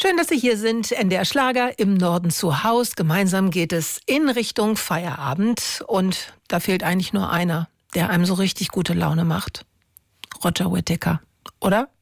Schön, dass Sie hier sind. NDR Schlager im Norden zu Haus. Gemeinsam geht es in Richtung Feierabend. Und da fehlt eigentlich nur einer, der einem so richtig gute Laune macht. Roger Whittaker, oder?